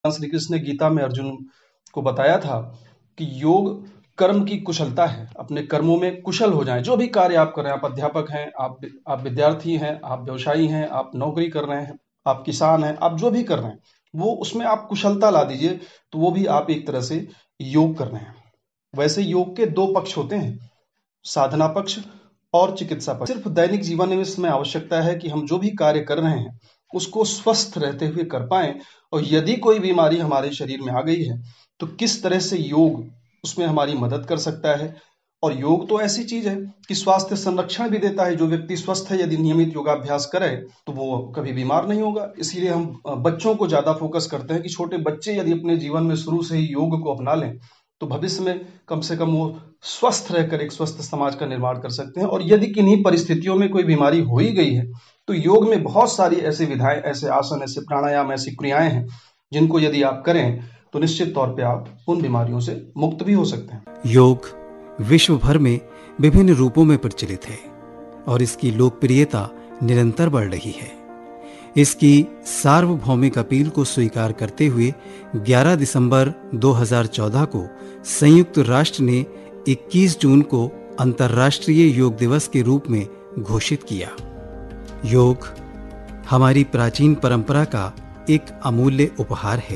श्री कृष्ण ने गीता में अर्जुन को बताया था कि योग कर्म की कुशलता है। अपने कर्मों में कुशल हो जाएं। जो भी कार्य आप कर रहे हैं, आप अध्यापक हैं, आप विद्यार्थी हैं, आप व्यवसायी हैं, आप नौकरी कर रहे हैं, आप किसान हैं, आप जो भी कर रहे हैं वो उसमें आप कुशलता ला दीजिए, तो वो भी आप एक तरह से योग कर रहे हैं। वैसे योग के दो पक्ष होते हैं, साधना पक्ष और चिकित्सा पक्ष। सिर्फ दैनिक जीवन में इसमें आवश्यकता है कि हम जो भी कार्य कर रहे हैं उसको स्वस्थ रहते हुए कर पाएं, और यदि कोई बीमारी हमारे शरीर में आ गई है तो किस तरह से योग उसमें हमारी मदद कर सकता है। और योग तो ऐसी चीज है कि स्वास्थ्य संरक्षण भी देता है। जो व्यक्ति स्वस्थ है, यदि नियमित योगाभ्यास करे तो वो कभी बीमार नहीं होगा। इसीलिए हम बच्चों को ज्यादा फोकस करते हैं कि छोटे बच्चे यदि अपने जीवन में शुरू से ही योग को अपना लें तो भविष्य में कम से कम वो स्वस्थ रहकर एक स्वस्थ समाज का निर्माण कर सकते हैं। और यदि किन्हीं परिस्थितियों में कोई बीमारी हो ही गई है तो योग में बहुत सारी ऐसी विधाएं, ऐसे आसन, ऐसे प्राणायाम, ऐसी क्रियाएं हैं जिनको यदि आप करें तो निश्चित तौर पे आप उन बीमारियों से मुक्त भी हो सकते हैं। योग विश्व भर में विभिन्न रूपों में प्रचलित है और इसकी लोकप्रियता निरंतर बढ़ रही है। इसकी सार्वभौमिक अपील को स्वीकार करते हुए 11 दिसंबर 2014 को संयुक्त राष्ट्र ने 21 जून को अंतर्राष्ट्रीय योग दिवस के रूप में घोषित किया। योग हमारी प्राचीन परंपरा का एक अमूल्य उपहार है।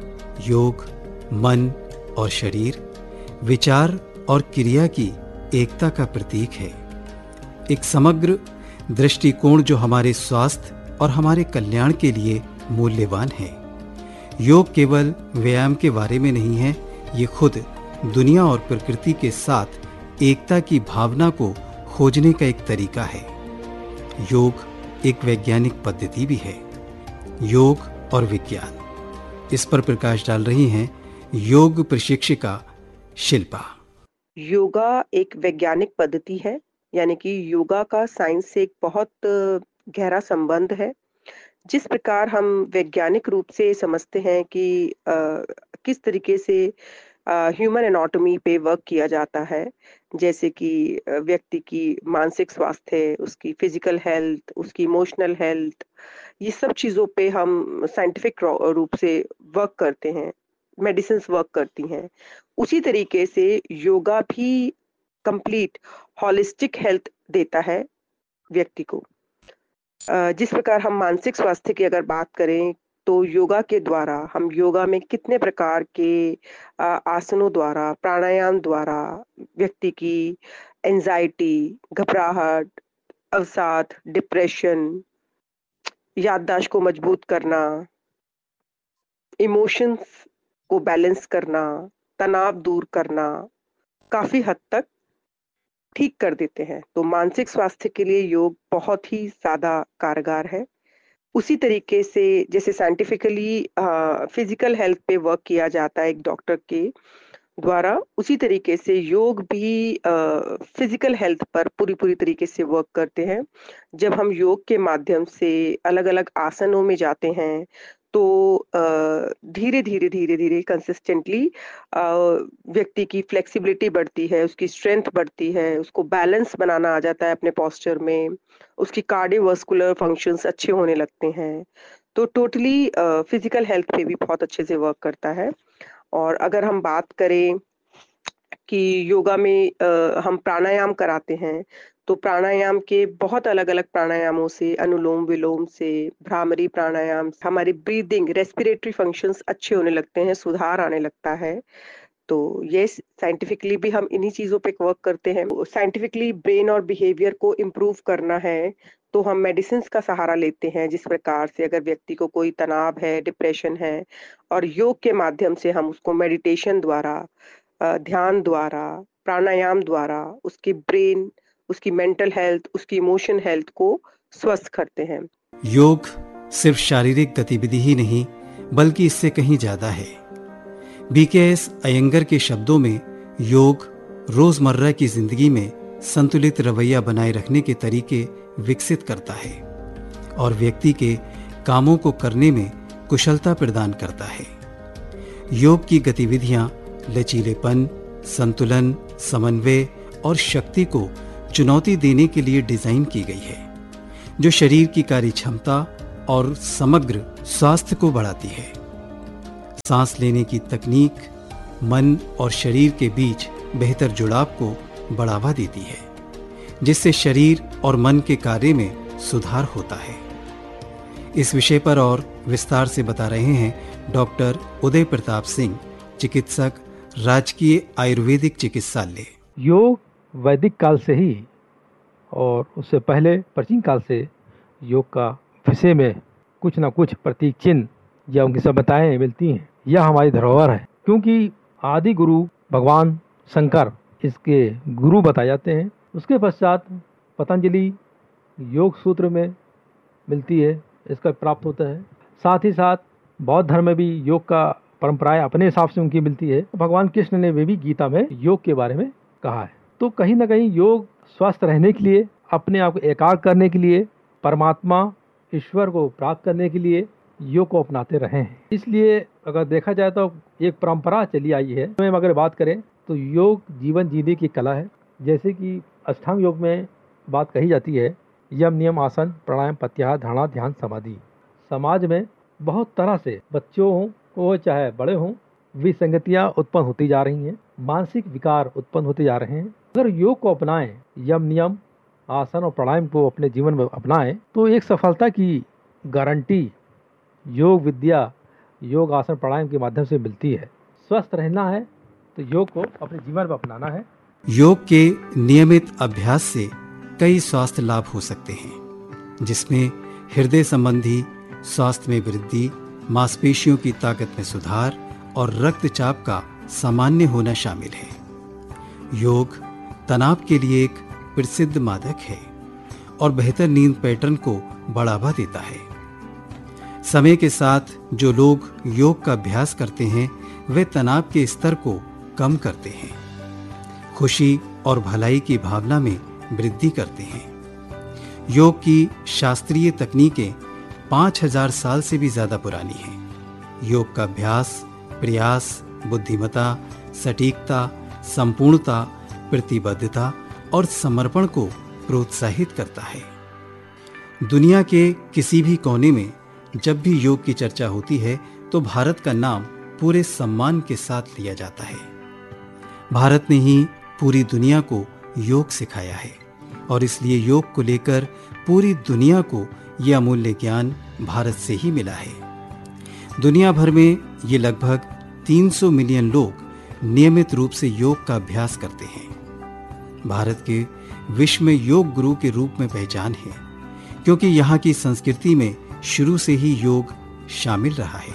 योग मन और शरीर, विचार और क्रिया की एकता का प्रतीक है। एक समग्र दृष्टिकोण जो हमारे स्वास्थ्य और हमारे कल्याण के लिए मूल्यवान है। योग केवल व्यायाम के बारे में नहीं है, ये खुद दुनिया और प्रकृति के साथ एकता की भावना को खोजने का एक तरीका है। योग एक वैज्ञानिक पद्धति भी है। योग और विज्ञान, इस पर प्रकाश डाल रही हैं योग प्रशिक्षिका शिल्पा। योगा एक वैज्ञानिक पद्धति है, यानी कि योगा का साइंस से एक बहुत गहरा संबंध है। जिस प्रकार हम वैज्ञानिक रूप से समझते हैं कि किस तरीके से ह्यूमन एनाटॉमी पे वर्क किया जाता है, जैसे कि व्यक्ति की मानसिक स्वास्थ्य, उसकी फिजिकल हेल्थ, उसकी इमोशनल हेल्थ, ये सब चीज़ों पे हम साइंटिफिक रूप से वर्क करते हैं, मेडिसिन्स वर्क करती हैं। उसी तरीके से योगा भी कंप्लीट होलिस्टिक हेल्थ देता है व्यक्ति को। जिस प्रकार हम मानसिक स्वास्थ्य की अगर बात करें तो योगा के द्वारा हम योगा में कितने प्रकार के आसनों द्वारा, प्राणायाम द्वारा व्यक्ति की एंजाइटी, घबराहट, अवसाद, डिप्रेशन, याददाश्त को मजबूत करना, इमोशंस को बैलेंस करना, तनाव दूर करना, काफी हद तक ठीक कर देते हैं। तो मानसिक स्वास्थ्य के लिए योग बहुत ही ज्यादा कारगर है। उसी तरीके से जैसे साइंटिफिकली फिजिकल हेल्थ पे वर्क किया जाता है एक डॉक्टर के द्वारा, उसी तरीके से योग भी फिजिकल हेल्थ पर पूरी तरीके से वर्क करते हैं। जब हम योग के माध्यम से अलग-अलग आसनों में जाते हैं तो धीरे-धीरे कंसिस्टेंटली व्यक्ति की फ्लेक्सिबिलिटी बढ़ती है, उसकी स्ट्रेंथ बढ़ती है, उसको बैलेंस बनाना आ जाता है अपने पोस्चर में, उसकी कार्डियोवास्कुलर फंक्शंस अच्छे होने लगते हैं। तो टोटली फिजिकल हेल्थ पे भी बहुत अच्छे से वर्क करता है। और अगर हम बात करें कि योगा में हम प्राणायाम कराते हैं, तो प्राणायाम के बहुत अलग-अलग प्राणायामों से, अनुलोम-विलोम से, भ्रामरी प्राणायाम, हमारी ब्रीदिंग, रेस्पिरेटरी फंक्शंस अच्छे होने लगते हैं, सुधार आने लगता है। तो ये साइंटिफिकली भी हम इन्हीं चीज़ों पे वर्क करते हैं। साइंटिफिकली ब्रेन और बिहेवियर को इम्प्रूव करना है, तो हम मेडिसिन्स का सहारा लेते हैं। जिस प्रकार से अगर व्यक्ति को कोई तनाव है, डिप्रेशन है, और योग के माध्यम से हम उसको मेडिटेशन द्वारा, ध्यान द्वारा, प्राणायाम द्वारा उसकी ब्रेन, उसकी मेंटल हेल्थ, उसकी इमोशन हेल्थ को स्वस्थ करते हैं। योग सिर्फ शारीरिक गतिविधि ही नहीं, बल्कि इससे कहीं ज्यादा है। BKS अयंगर के शब्दों में योग रोजमर्रा की जिंदगी में संतुलित रवैया बनाए रखने के तरीके विकसित करता है और व्यक्ति के कामों को करने में कुशलता प्रदान करता है। योग की गतिविधियां लचीलेपन, संतुलन, समन्वय और शक्ति को चुनौती देने के लिए डिजाइन की गई है, जो शरीर की कार्य क्षमता और समग्र स्वास्थ्य को बढ़ाती है। सांस लेने की तकनीक मन और शरीर के बीच बेहतर जुड़ाव को बढ़ावा देती है, जिससे शरीर और मन के कार्य में सुधार होता है। इस विषय पर और विस्तार से बता रहे हैं डॉक्टर उदय प्रताप सिंह, चिकित्सक, राजकीय आयुर्वेदिक चिकित्सालय। योग वैदिक काल से ही और उससे पहले प्राचीन काल से योग का विषय में कुछ न कुछ प्रतीक चिन्ह या उनकी सभ्यताएं मिलती हैं। यह हमारी धरोहर है, क्योंकि आदि गुरु भगवान शंकर इसके गुरु बताए जाते हैं। उसके पश्चात पतंजलि योग सूत्र में मिलती है, इसका प्राप्त होता है। साथ ही साथ बौद्ध धर्म में भी योग का परंपराएं अपने हिसाब से उनकी मिलती है। भगवान कृष्ण ने वे भी गीता में योग के बारे में कहा है। तो कहीं ना कहीं योग स्वस्थ रहने के लिए, अपने आप को एकाग्र करने के लिए, परमात्मा ईश्वर को प्राप्त करने के लिए योग को अपनाते रहे हैं। इसलिए अगर देखा जाए तो एक परंपरा चली आई है। हम अगर बात करें तो योग जीवन जीने की कला है। जैसे कि अष्टांग योग में बात कही जाती है, यम नियम आसन प्राणायाम प्रत्याहार धारणा ध्यान समाधि। समाज में बहुत तरह से बच्चों हों वो चाहे बड़े हों विसंगतियां उत्पन्न होती जा रही हैं, मानसिक विकार उत्पन्न होते जा रहे हैं। अगर योग को अपनाएं, यम नियम आसन और प्राणायाम को अपने जीवन में अपनाएं तो एक सफलता की गारंटी योग विद्या, योग आसन प्राणायाम के माध्यम से मिलती है। स्वस्थ रहना है तो योग को अपने जीवन में अपनाना है। योग के नियमित अभ्यास से कई स्वास्थ्य लाभ हो सकते हैं, जिसमें हृदय संबंधी स्वास्थ्य में वृद्धि, मांसपेशियों की ताकत में सुधार और रक्तचाप का सामान्य होना शामिल है। योग तनाव के लिए एक प्रसिद्ध मादक है और बेहतर नींद पैटर्न को बढ़ावा देता है। समय के साथ जो लोग योग का अभ्यास करते हैं वे तनाव के स्तर को कम करते हैं, खुशी और भलाई की भावना में वृद्धि करते हैं। योग की शास्त्रीय तकनीकें 5000 साल से भी ज्यादा पुरानी हैं। योग का अभ्यास प्रयास, बुद्धिमत्ता, सटीकता, संपूर्णता, प्रतिबद्धता और समर्पण को प्रोत्साहित करता है। दुनिया के किसी भी कोने में जब भी योग की चर्चा होती है तो भारत का नाम पूरे सम्मान के साथ लिया जाता है। भारत ने ही पूरी दुनिया को योग सिखाया है और इसलिए योग को लेकर पूरी दुनिया को यह अमूल्य ज्ञान भारत से ही मिला है। दुनिया भर में ये लगभग 300 मिलियन लोग नियमित रूप से योग का अभ्यास करते हैं। भारत के विश्व में योग गुरु के रूप में पहचान है, क्योंकि यहाँ की संस्कृति में शुरू से ही योग शामिल रहा है।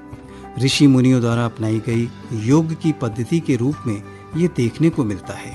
ऋषि मुनियों द्वारा अपनाई गई योग की पद्धति के रूप में ये देखने को मिलता है।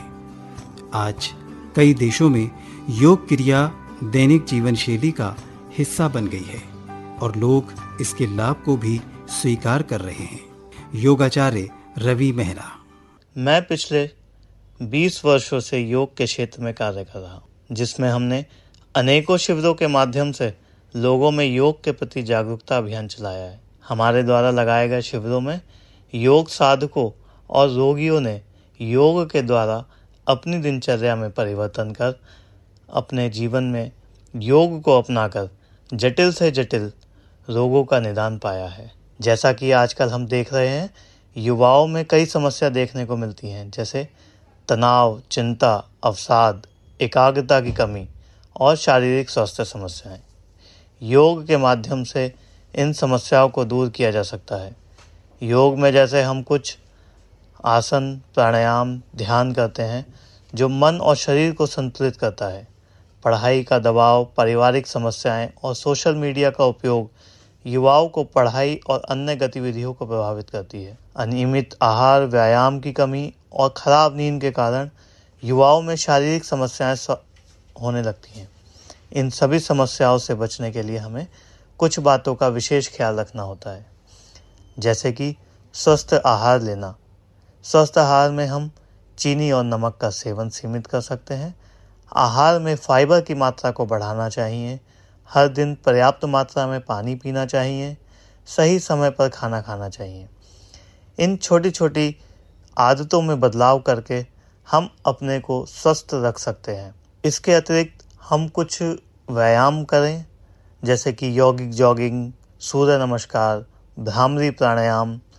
आज कई देशों में योग क्रिया दैनिक जीवन शैली का हिस्सा बन गई है और लोग इसके लाभ को भी स्वीकार कर रहे हैं। योगाचार्य रवि मेहरा। मैं पिछले 20 वर्षों से योग के क्षेत्र में कार्य कर रहा हूँ, जिसमें हमने अनेकों शिविरों के माध्यम से लोगों में योग के प्रति जागरूकता अभियान चलाया है। हमारे द्वारा लगाए गए शिविरों में योग साधकों और रोगियों ने योग के द्वारा अपनी दिनचर्या में परिवर्तन कर अपने जीवन में योग को अपनाकर जटिल से जटिल रोगों का निदान पाया है। जैसा कि आजकल हम देख रहे हैं, युवाओं में कई समस्या देखने को मिलती हैं, जैसे तनाव, चिंता, अवसाद, एकाग्रता की कमी और शारीरिक स्वास्थ्य समस्याएं। योग के माध्यम से इन समस्याओं को दूर किया जा सकता है। योग में जैसे हम कुछ आसन, प्राणायाम, ध्यान करते हैं जो मन और शरीर को संतुलित करता है। पढ़ाई का दबाव, पारिवारिक समस्याएं और सोशल मीडिया का उपयोग युवाओं को पढ़ाई और अन्य गतिविधियों को प्रभावित करती है। अनियमित आहार, व्यायाम की कमी और खराब नींद के कारण युवाओं में शारीरिक समस्याएं होने लगती हैं। इन सभी समस्याओं से बचने के लिए हमें कुछ बातों का विशेष ख्याल रखना होता है, जैसे कि स्वस्थ आहार लेना। स्वस्थ आहार में हम चीनी और नमक का सेवन सीमित कर सकते हैं। आहार में फाइबर की मात्रा को बढ़ाना चाहिए। हर दिन पर्याप्त मात्रा में पानी पीना चाहिए। सही समय पर खाना खाना चाहिए। इन छोटी छोटी आदतों में बदलाव करके हम अपने को स्वस्थ रख सकते हैं। इसके अतिरिक्त हम कुछ व्यायाम करें, जैसे कि यौगिक जॉगिंग, सूर्य नमस्कार, भ्रामरी प्राणायाम,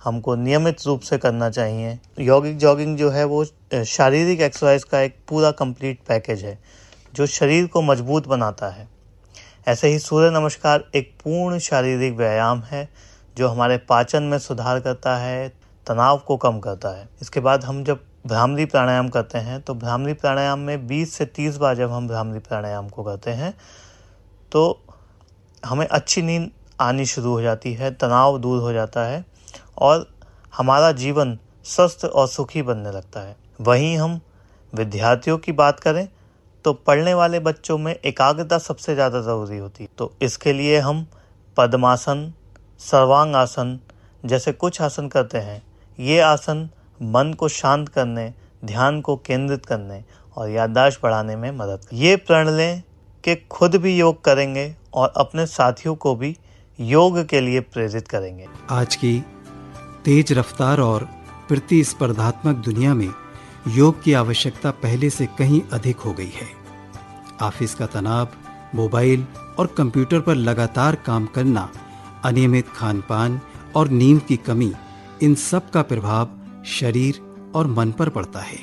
हमको नियमित रूप से करना चाहिए। यौगिक जॉगिंग जो है वो शारीरिक एक्सरसाइज का एक पूरा कंप्लीट पैकेज है जो शरीर को मजबूत बनाता है। ऐसे ही सूर्य नमस्कार एक पूर्ण शारीरिक व्यायाम है जो हमारे पाचन में सुधार करता है, तनाव को कम करता है। इसके बाद हम जब भ्रामरी प्राणायाम करते हैं तो भ्रामरी प्राणायाम में 20 से 30 बार जब हम भ्रामरी प्राणायाम को करते हैं तो हमें अच्छी नींद आनी शुरू हो जाती है, तनाव दूर हो जाता है और हमारा जीवन स्वस्थ और सुखी बनने लगता है। वहीं हम विद्यार्थियों की बात करें तो पढ़ने वाले बच्चों में एकाग्रता सबसे ज़्यादा ज़रूरी होती है। तो इसके लिए हम पद्मासन, सर्वांग आसन जैसे कुछ आसन करते हैं। ये आसन मन को शांत करने, ध्यान को केंद्रित करने और याददाश्त बढ़ाने में मदद करते हैं। ये प्रण लें कि खुद भी योग करेंगे और अपने साथियों को भी योग के लिए प्रेरित करेंगे। आज की तेज रफ्तार और प्रतिस्पर्धात्मक दुनिया में योग की आवश्यकता पहले से कहीं अधिक हो गई है। ऑफिस का तनाव, मोबाइल और कंप्यूटर पर लगातार काम करना, अनियमित खान-पान और नींद की कमी, इन सब का प्रभाव शरीर और मन पर पड़ता है।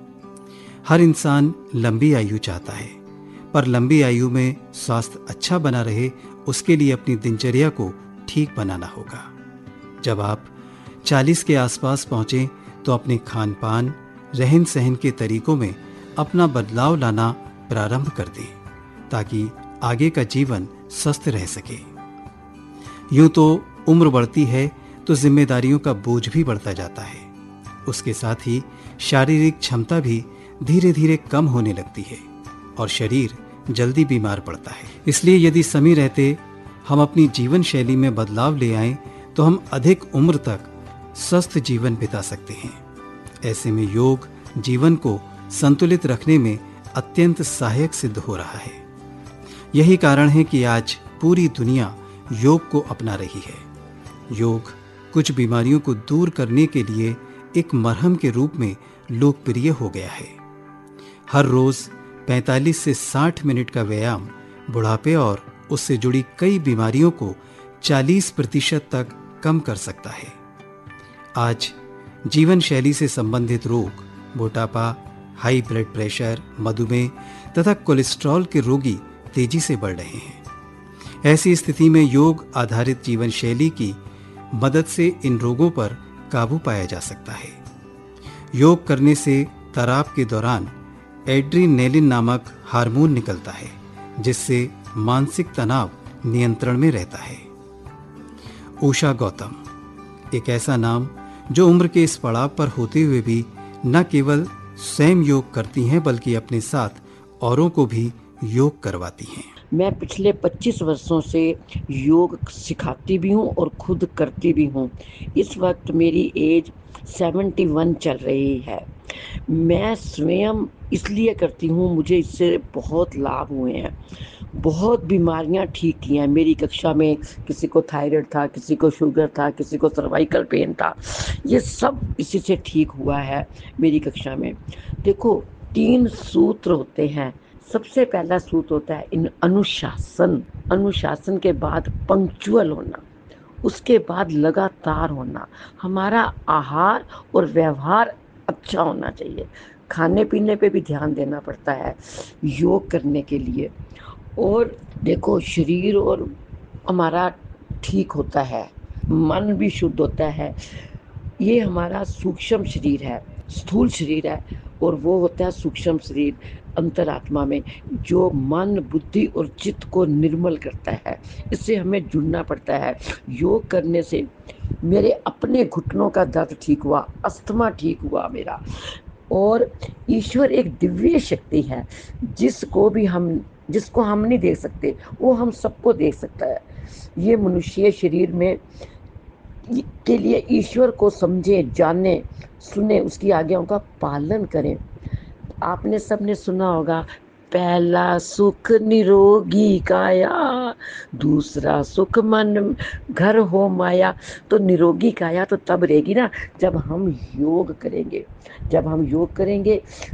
हर इंसान लंबी आयु चाहता है, पर लंबी आयु में स्वास्थ्य अच्छा बना रहे उसके लिए अपनी दिनचर्या को ठीक बनाना होगा। जब आप 40 के आसपास पहुंचे तो अपने खान-पान, रहन सहन के तरीकों में अपना बदलाव लाना प्रारंभ कर दें ताकि आगे का जीवन स्वस्थ रह सके। यूं तो उम्र बढ़ती है तो जिम्मेदारियों का बोझ भी बढ़ता जाता है। उसके साथ ही शारीरिक क्षमता भी धीरे धीरे कम होने लगती है और शरीर जल्दी बीमार पड़ता है। इसलिए यदि समय रहते हम अपनी जीवन शैली में बदलाव ले आएं तो हम अधिक उम्र तक स्वस्थ जीवन बिता सकते हैं। ऐसे में योग जीवन को संतुलित रखने में अत्यंत सहायक सिद्ध हो रहा है। यही कारण है कि आज पूरी दुनिया योग को अपना रही है। योग कुछ बीमारियों को दूर करने के लिए एक मरहम के रूप में लोकप्रिय हो गया है। हर रोज 45 से 60 मिनट का व्यायाम बुढ़ापे और उससे जुड़ी कई बीमारियों को 40% तक कम कर सकता है। आज जीवन शैली से संबंधित रोग, मोटापा, हाई ब्लड प्रेशर, मधुमेह तथा कोलेस्ट्रॉल के रोगी तेजी से बढ़ रहे हैं। ऐसी स्थिति में योग आधारित जीवन शैली की मदद से इन रोगों पर काबू पाया जा सकता है। योग करने से तनाव के दौरान एड्रीनेलिन नामक हार्मोन निकलता है जिससे मानसिक तनाव नियंत्रण में रहता है। उषा गौतम एक ऐसा नाम जो उम्र के इस पड़ाव पर होते हुए भी न केवल स्वयं योग करती हैं बल्कि अपने साथ औरों को भी योग करवाती हैं। मैं पिछले 25 वर्षों से योग सिखाती भी हूँ और खुद करती भी हूँ। इस वक्त मेरी एज 71 चल रही है। मैं स्वयं इसलिए करती हूँ, मुझे इससे बहुत लाभ हुए हैं। बहुत बीमारियां ठीक की हैं। मेरी कक्षा में किसी को थायराइड था, किसी को शुगर था, किसी को सर्वाइकल पेन था। ये सब इसी से ठीक हुआ है मेरी कक्षा में। देखो 3 सूत्र होते हैं। सबसे पहला सूत्र होता है अनुशासन। अनुशासन के बाद पंक्चुअल होना, उसके बाद लगातार होना। हमारा आहार और व्यवहार अच्छा होना चाहिए। खाने पीने पे भी ध्यान देना पड़ता है योग करने के लिए। और देखो शरीर और हमारा ठीक होता है, मन भी शुद्ध होता है। ये हमारा सूक्ष्म शरीर है, स्थूल शरीर है, और वो होता है सूक्ष्म शरीर अंतरात्मा में, जो मन, बुद्धि और चित्त को निर्मल करता है। इससे हमें जुड़ना पड़ता है। योग करने से मेरे अपने घुटनों का दर्द ठीक हुआ, अस्थमा ठीक हुआ मेरा। और ईश्वर एक दिव्य शक्ति है जिसको हम नहीं देख सकते, वो हम सबको देख सकता है। ये मनुष्य शरीर में के लिए ईश्वर को समझें, जाने, सुने, उसकी आज्ञाओं का पालन करें। आपने सबने सुना होगा, पहला सुख निरोगी काया, दूसरा सुख मन घर हो माया। तो निरोगी काया तो तब रहेगी ना जब हम योग करेंगे। जब हम योग करेंगे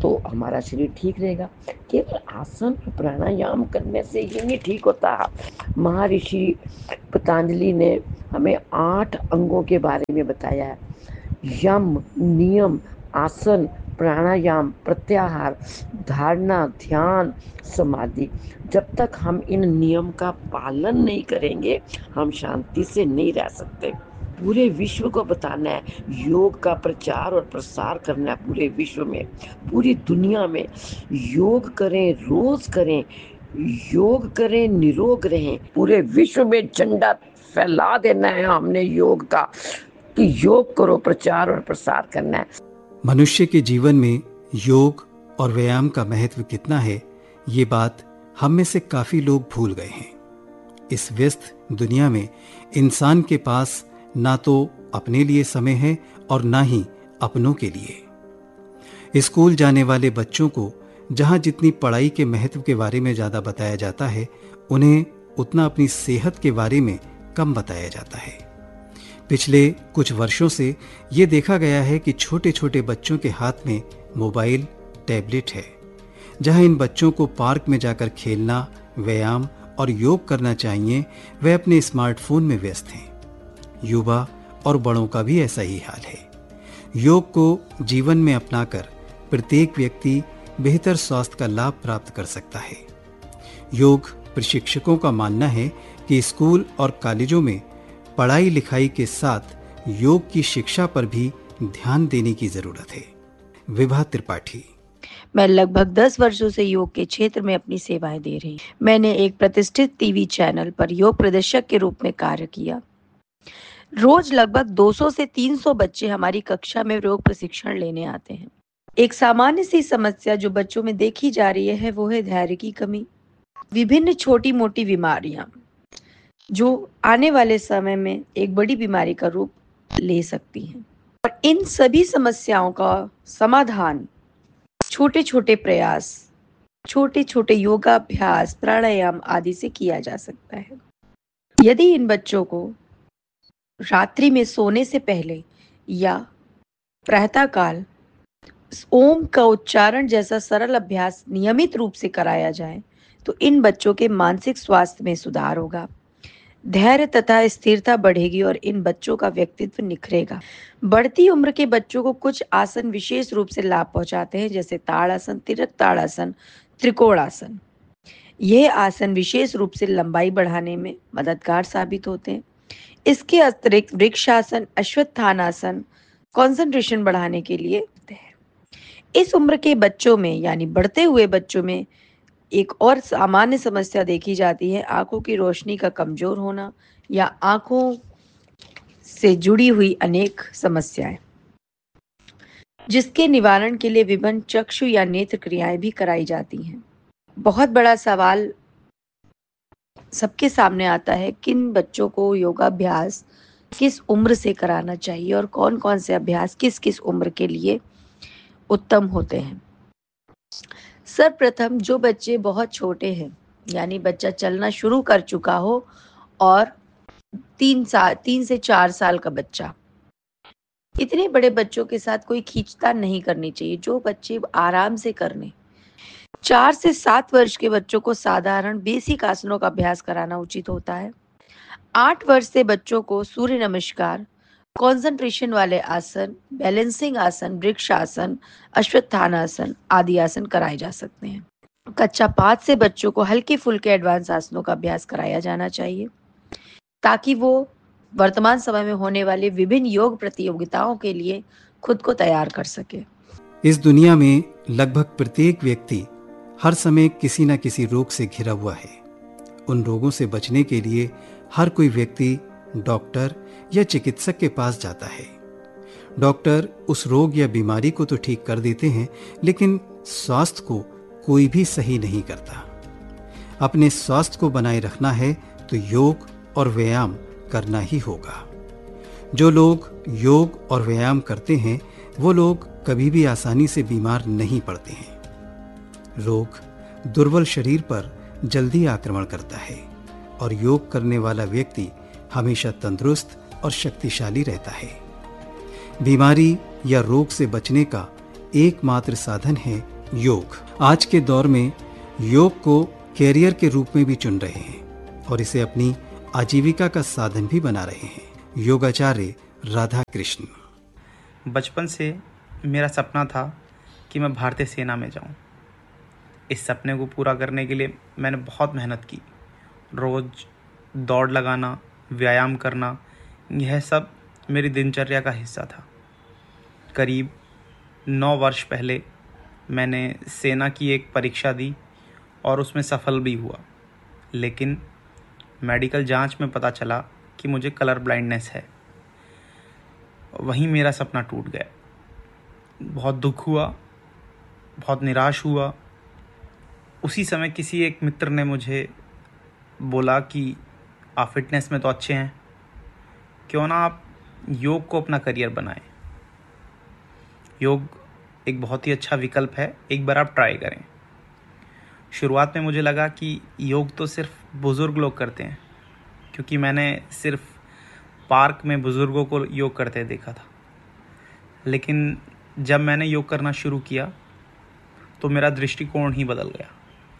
तो हमारा शरीर ठीक रहेगा। केवल आसन और प्राणायाम करने से ही नहीं ठीक होता। महर्षि पतंजलि ने हमें 8 अंगों के बारे में बताया है। यम, नियम, आसन, प्राणायाम, प्रत्याहार, धारणा, ध्यान, समाधि। जब तक हम इन नियम का पालन नहीं करेंगे, हम शांति से नहीं रह सकते। पूरे विश्व को बताना है, योग का प्रचार और प्रसार करना है पूरे विश्व में, पूरी दुनिया में। योग करें, रोज करें, योग करें, निरोग रहें। पूरे विश्व में झंडा फैला देना है हमने योग का, कि योग करो, प्रचार और प्रसार करना है। मनुष्य के जीवन में योग और व्यायाम का महत्व कितना है, ये बात हम में से काफी लोग भूल गए हैं। इस व्यस्त दुनिया में इंसान के पास ना तो अपने लिए समय है और ना ही अपनों के लिए। स्कूल जाने वाले बच्चों को जहां जितनी पढ़ाई के महत्व के बारे में ज्यादा बताया जाता है, उन्हें उतना अपनी सेहत के बारे में कम बताया जाता है। पिछले कुछ वर्षों से ये देखा गया है कि छोटे छोटे बच्चों के हाथ में मोबाइल, टैबलेट है। जहां इन बच्चों को पार्क में जाकर खेलना, व्यायाम और योग करना चाहिए, वे अपने स्मार्टफोन में व्यस्त हैं। युवा और बड़ों का भी ऐसा ही हाल है। योग को जीवन में अपनाकर प्रत्येक व्यक्ति बेहतर स्वास्थ्य का लाभ प्राप्त कर सकता है। योग प्रशिक्षकों का मानना है कि स्कूल और कॉलेजों में पढ़ाई लिखाई के साथ योग की शिक्षा पर भी ध्यान देने की जरूरत है। विभा त्रिपाठी। मैं लगभग 10 वर्षों से योग के क्षेत्र में अपनी सेवाएं दे रही हूं। मैंने एक प्रतिष्ठित टीवी चैनल पर योग प्रदर्शक के रूप में कार्य किया। रोज लगभग 200 से 300 बच्चे हमारी कक्षा में योग प्रशिक्षण लेने आते हैं। एक सामान्य सी समस्या जो बच्चों में देखी जा रही है वो है धैर्य की कमी। विभिन्न छोटी मोटी बीमारियां जो आने वाले समय में एक बड़ी बीमारी का रूप ले सकती हैं, और इन सभी समस्याओं का समाधान छोटे छोटे प्रयास, छोटे छोटे योगाभ्यास, प्राणायाम आदि से किया जा सकता है। यदि इन बच्चों को रात्रि में सोने से पहले या प्रातःकाल ओम का उच्चारण जैसा सरल अभ्यास नियमित रूप से कराया जाए तो इन बच्चों के मानसिक स्वास्थ्य में सुधार होगा, धैर्य तथा स्थिरता बढ़ेगी और इन बच्चों का व्यक्तित्व निखरेगा। बढ़ती उम्र के बच्चों को कुछ आसन विशेष रूप से लाभ पहुंचाते हैं, जैसे ताड़ासन, तिरक ताड़ासन, त्रिकोणासन। यह आसन विशेष रूप से लंबाई बढ़ाने में मददगार साबित होते हैं। इसके अतिरिक्त वृक्षासन, अश्वत्थानासन कंसंट्रेशन बढ़ाने के लिए होते हैं। इस उम्र के बच्चों में यानी बढ़ते हुए बच्चों में एक और सामान्य समस्या देखी जाती है, आंखों की रोशनी का कमजोर होना या आंखों से जुड़ी हुई अनेक समस्याएं, जिसके निवारण के लिए विभिन्न चक्षु या नेत्र क्रियाएं भी कराई जाती हैं। बहुत बड़ा सवाल सबके सामने आता है, किन बच्चों को योगाभ्यास किस उम्र से कराना चाहिए और कौन कौन से अभ्यास किस किस उम्र के लिए उत्तम होते हैं। सर्वप्रथम जो बच्चे बहुत छोटे हैं, यानी बच्चा चलना शुरू कर चुका हो और 3 से 4 साल का बच्चा, इतने बड़े बच्चों के साथ कोई खींचतान नहीं करनी चाहिए। जो बच्चे आराम से करने, 4 से 7 वर्ष के बच्चों को साधारण बेसिक आसनों का अभ्यास कराना उचित होता है। 8 वर्ष से बच्चों को सूर्य नमस्कार, कंसंट्रेशन वाले आसन, बैलेंसिंग आसन, वृक्षासन, अश्वत्थानासन आदि आसन कराए जा सकते हैं। कक्षा 5 से बच्चों को हल्के फुल्के एडवांस आसनों का अभ्यास कराया जाना चाहिए, ताकि वो वर्तमान समय में होने वाले विभिन्न योग प्रतियोगिताओं के लिए खुद को तैयार कर सके। इस दुनिया में लगभग प्रत्येक व्यक्ति हर समय किसी न किसी रोग से घिरा हुआ है। उन रोगों से बचने के लिए हर कोई व्यक्ति डॉक्टर या चिकित्सक के पास जाता है। डॉक्टर उस रोग या बीमारी को तो ठीक कर देते हैं, लेकिन स्वास्थ्य को कोई भी सही नहीं करता। अपने स्वास्थ्य को बनाए रखना है तो योग और व्यायाम करना ही होगा। जो लोग योग और व्यायाम करते हैं वो लोग कभी भी आसानी से बीमार नहीं पड़ते हैं। रोग दुर्बल शरीर पर जल्दी आक्रमण करता है और योग करने वाला व्यक्ति हमेशा तंदुरुस्त और शक्तिशाली रहता है। बीमारी या रोग से बचने का एकमात्र साधन है योग। आज के दौर में योग को कैरियर के रूप में भी चुन रहे हैं और इसे अपनी आजीविका का साधन भी बना रहे हैं। योगाचार्य राधा कृष्ण। बचपन से मेरा सपना था कि मैं भारतीय सेना में जाऊं। इस सपने को पूरा करने के लिए मैंने बहुत मेहनत की। रोज़ दौड़ लगाना, व्यायाम करना, यह सब मेरी दिनचर्या का हिस्सा था। करीब 9 वर्ष पहले मैंने सेना की एक परीक्षा दी और उसमें सफल भी हुआ, लेकिन मेडिकल जांच में पता चला कि मुझे कलर ब्लाइंडनेस है। वहीं मेरा सपना टूट गया। बहुत दुख हुआ, बहुत निराश हुआ। उसी समय किसी एक मित्र ने मुझे बोला कि आप फिटनेस में तो अच्छे हैं, क्यों ना आप योग को अपना करियर बनाएं। योग एक बहुत ही अच्छा विकल्प है, एक बार आप ट्राई करें। शुरुआत में मुझे लगा कि योग तो सिर्फ बुज़ुर्ग लोग करते हैं, क्योंकि मैंने सिर्फ पार्क में बुज़ुर्गों को योग करते देखा था। लेकिन जब मैंने योग करना शुरू किया तो मेरा दृष्टिकोण ही बदल गया।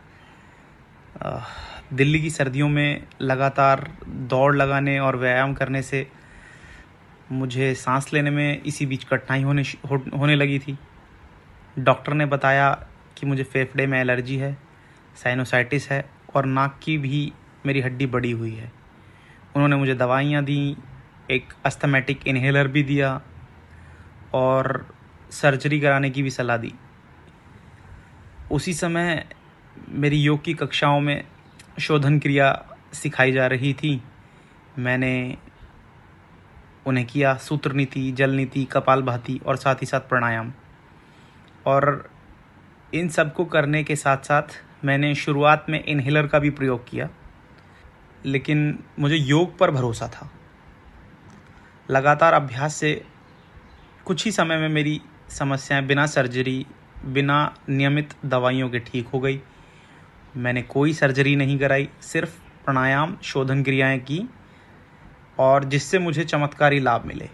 दिल्ली की सर्दियों में लगातार दौड़ लगाने और व्यायाम करने से मुझे सांस लेने में इसी बीच कठिनाई होने लगी थी। डॉक्टर ने बताया कि मुझे फेफड़े में एलर्जी है, साइनोसाइटिस है और नाक की भी मेरी हड्डी बड़ी हुई है। उन्होंने मुझे दवाइयाँ दी, एक अस्थमेटिक इन्हेलर भी दिया और सर्जरी कराने की भी सलाह दी। उसी समय मेरी योग की कक्षाओं में शोधन क्रिया सिखाई जा रही थी। मैंने उन्हें किया सूत्र नीति, जल नीति, कपालभाति और साथ ही साथ प्राणायाम। और इन सब को करने के साथ साथ मैंने शुरुआत में इन्हेलर का भी प्रयोग किया, लेकिन मुझे योग पर भरोसा था। लगातार अभ्यास से कुछ ही समय में मेरी समस्याएं बिना सर्जरी, बिना नियमित दवाइयों के ठीक हो गई। मैंने कोई सर्जरी नहीं कराई, सिर्फ प्राणायाम, शोधन क्रियाएं की और जिससे मुझे चमत्कारी लाभ मिले।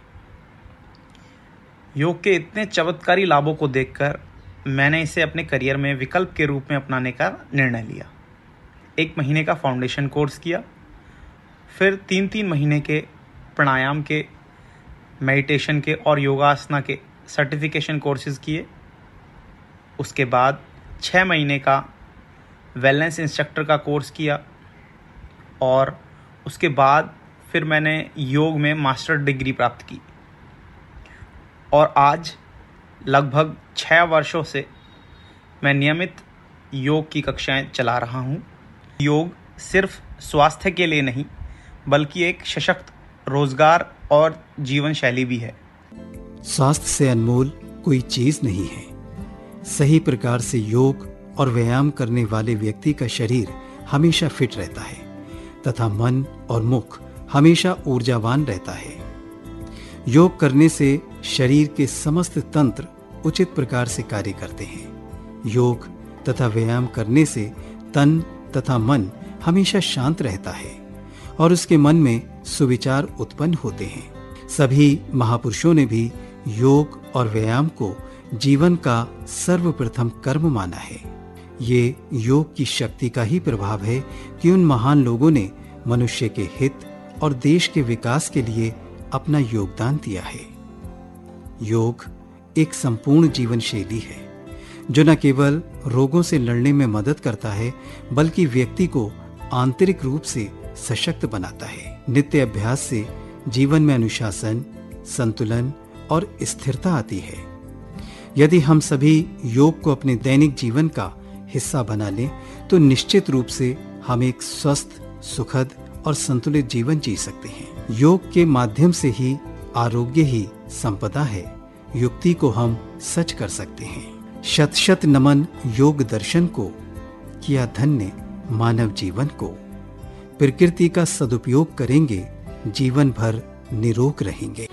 योग के इतने चमत्कारी लाभों को देखकर मैंने इसे अपने करियर में विकल्प के रूप में अपनाने का निर्णय लिया। 1 महीने का फाउंडेशन कोर्स किया, फिर 3-3 महीने के प्राणायाम के, मेडिटेशन के और योगासना के सर्टिफिकेशन कोर्सेज किए। उसके बाद 6 महीने का वेलनेस इंस्ट्रक्टर का कोर्स किया और उसके बाद फिर मैंने योग में मास्टर डिग्री प्राप्त की। और आज लगभग 6 वर्षों से मैं नियमित योग की कक्षाएं चला रहा हूं। योग सिर्फ स्वास्थ्य के लिए नहीं, बल्कि एक सशक्त रोजगार और जीवन शैली भी है। स्वास्थ्य से अनमोल कोई चीज नहीं है। सही प्रकार से योग और व्यायाम करने वाले व्यक्ति का शरीर हमेशा फिट रहता है तथा मन और मुख हमेशा ऊर्जावान रहता है। योग करने से शरीर के समस्त तंत्र उचित प्रकार से कार्य करते हैं। योग तथा व्यायाम करने से तन तथा मन हमेशा शांत रहता है और उसके मन में सुविचार उत्पन्न होते हैं। सभी महापुरुषों ने भी योग और व्यायाम को जीवन का सर्वप्रथम कर्म माना है। ये योग की शक्ति का ही प्रभाव है कि उन महान लोगों ने मनुष्य के हित और देश के विकास के लिए अपना योगदान दिया है। योग एक संपूर्ण जीवन शैली है जो न केवल रोगों से लड़ने में मदद करता है, बल्कि व्यक्ति को आंतरिक रूप से सशक्त बनाता है। नित्य अभ्यास से जीवन में अनुशासन, संतुलन और स्थिरता आती है। यदि हम सभी योग को अपने दैनिक जीवन का हिस्सा बना लें तो निश्चित रूप से हम एक स्वस्थ, सुखद और संतुलित जीवन जी सकते हैं। योग के माध्यम से ही आरोग्य ही संपदा है। युक्ति को हम सच कर सकते हैं। शत शत नमन योग दर्शन को, किया धन्य मानव जीवन को। प्रकृति का सदुपयोग करेंगे, जीवन भर निरोग रहेंगे।